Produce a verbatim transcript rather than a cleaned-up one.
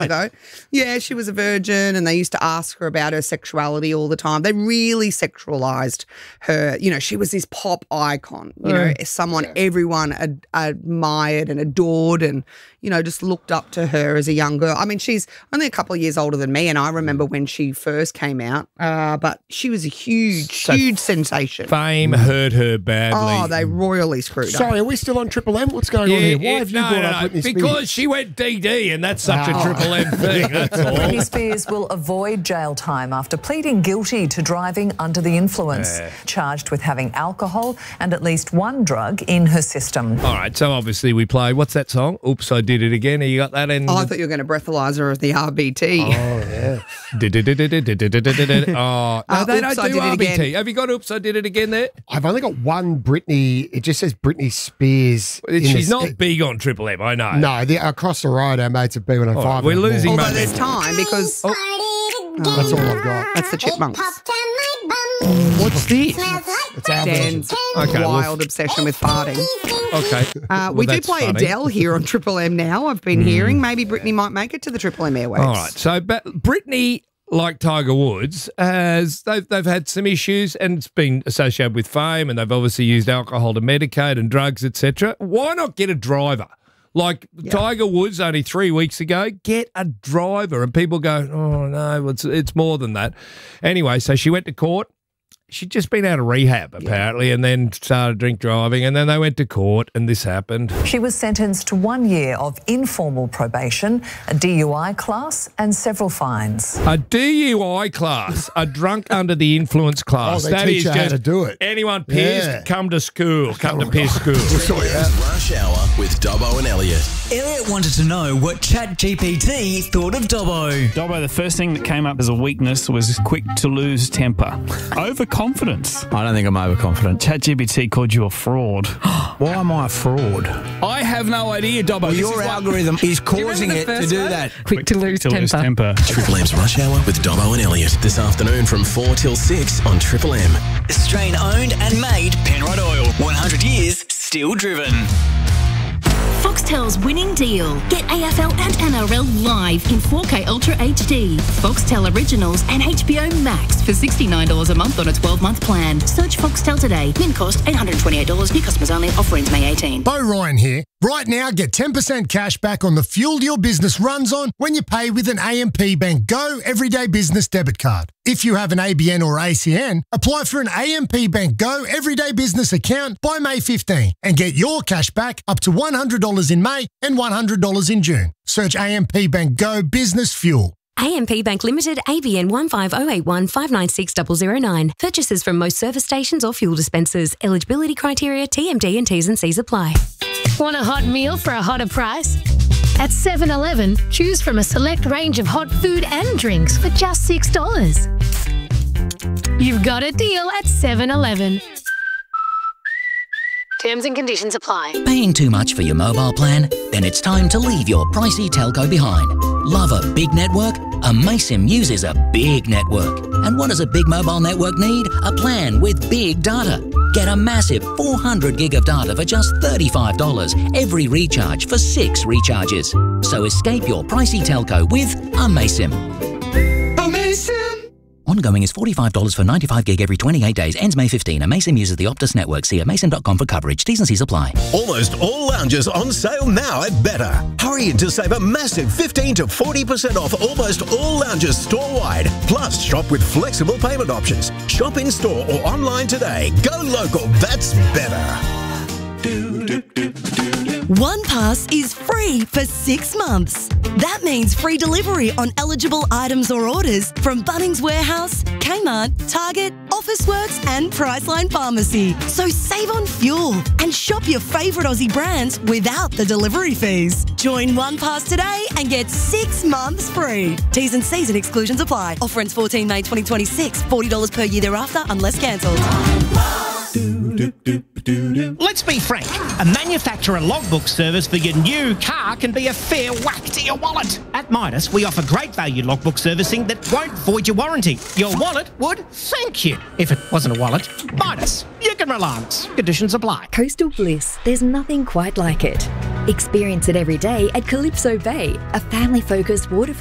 ago. Yeah, she was a virgin and they used to ask her about her sexuality all the time. They really sexualised her. You know, she was this pop icon, you know, someone yeah. everyone ad- admired and adored and, you know, just looked up to her as a young girl. I mean, she's only a couple of years older than me and I remember when she first came out, uh, but she was a huge, so huge sensation. Fame hurt her badly. Oh, they royally screwed Sorry, up. Sorry, are we still on Triple M? What's going yeah, on here? Why it, have you no, brought no, up no, Britney Spears? Because she went D D and that's such oh. a Triple M thing, that's all. Britney Spears will avoid jail time after pleading guilty to driving under the influence, yeah. charged with having alcohol and at least one drug in her system. All right, so obviously we play, what's that song? Oops, I Did It Again. You got that in? Oh, I thought you were going to breathalyse her of the R B T. Oh, yeah. oh, no, uh, they oops, don't do R B T. Have you got Oops, I Did It Again there? I've only got one Britney. It just says Britney Spears. She's not it, big on Triple M, I know. No, the, across the road, our mates at B one oh five. Right, we're losing Although momentum. there's time because... Oh. Oh, that's all I've got. That's the Chipmunks. What's this? It's our Dan's okay, wild well, obsession with farting. Okay. Uh, we well, do play funny. Adele here on Triple M now. I've been mm. hearing. Maybe Britney might make it to the Triple M airwaves. All right. So but Britney, like Tiger Woods, has they've, they've had some issues and it's been associated with fame and they've obviously used alcohol to medicate and drugs, et cetera. Why not get a driver? Like yeah. Tiger Woods only three weeks ago, get a driver. And people go, oh, no, it's, it's more than that. Anyway, so she went to court. She'd just been out of rehab, apparently, yeah. and then started drink driving, and then they went to court, and this happened. She was sentenced to one year of informal probation, a D U I class, and several fines. A D U I class, a drunk under the influence class. Oh, they that teach is you just how to do it. Anyone pissed, yeah. come to school. Come to piss school. Rush Hour with Dobbo and Elliot. Elliot wanted to know what ChatGPT thought of Dobbo. Dobbo, the first thing that came up as a weakness was quick to lose temper. Overconfidence. I don't think I'm overconfident. ChatGPT called you a fraud. Why am I a fraud? I have no idea, Dobbo. Well, your is algorithm like, is causing it to do one? that. Quick, quick to, lose, to temper. lose temper. Triple M's Rush Hour with Dobbo and Elliot this afternoon from four till six on Triple M. Australian owned and made Penrod Oil. one hundred years, still driven. Foxtel's winning deal. Get A F L and N R L live in four K Ultra H D. Foxtel Originals and H B O Max for sixty-nine dollars a month on a twelve-month plan. Search Foxtel today. Min cost eight hundred twenty-eight dollars. New customers only. Offer ends May eighteenth. Bo Ryan here. Right now, get ten percent cash back on the fuel your business runs on when you pay with an A M P Bank Go Everyday Business Debit Card. If you have an A B N or A C N, apply for an A M P Bank Go Everyday Business account by May fifteenth and get your cash back up to one hundred dollars in May and one hundred dollars in June. Search A M P Bank Go Business Fuel. A M P Bank Limited, A B N one five zero eight one five nine six zero zero nine. Purchases from most service stations or fuel dispensers. Eligibility criteria, T M D and T's and C's apply. Want a hot meal for a hotter price? At seven eleven, choose from a select range of hot food and drinks for just six dollars. You've got a deal at seven eleven. Terms and conditions apply. Paying too much for your mobile plan? Then it's time to leave your pricey telco behind. Love a big network? Amaysim uses a big network. And what does a big mobile network need? A plan with big data. Get a massive four hundred gig of data for just thirty-five dollars every recharge for six recharges. So escape your pricey telco with Amaysim. Amaysim! Ongoing is forty-five dollars for ninety-five gig every twenty-eight days. Ends May fifteenth. Amaysim uses the Optus network. See amaysim dot com for coverage. T's and C's apply. Almost all lounges on sale now at Better. Hurry in to save a massive fifteen to forty percent off almost all lounges store-wide. Plus, shop with flexible payment options. Shop in-store or online today. Go local. That's Better. Do, do, do, do. One Pass is free for six months. That means free delivery on eligible items or orders from Bunnings Warehouse, Kmart, Target, Officeworks and Priceline Pharmacy. So save on fuel and shop your favourite Aussie brands without the delivery fees. Join One Pass today and get six months free. T's and C's and exclusions apply. Offer ends fourteenth May twenty twenty-six. forty dollars per year thereafter unless cancelled. Let's be frank, a manufacturer logbook service for your new car can be a fair whack to your wallet. At Midas, we offer great value logbook servicing that won't void your warranty. Your wallet would thank you. If it wasn't a wallet, Midas, you can rely on us. Conditions apply. Coastal Bliss, there's nothing quite like it. Experience it every day at Calypso Bay, a family-focused waterfront